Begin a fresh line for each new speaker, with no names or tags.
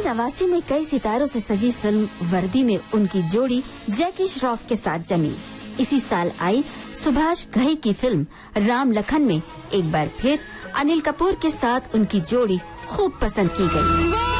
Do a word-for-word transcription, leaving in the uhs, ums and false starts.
नवासी में कई सितारों से सजी फिल्म वर्दी में उनकी जोड़ी जैकी श्रॉफ के साथ जमी। इसी साल आई सुभाष घई की फिल्म राम लखन में एक बार फिर अनिल कपूर के साथ उनकी जोड़ी खूब पसंद की गई।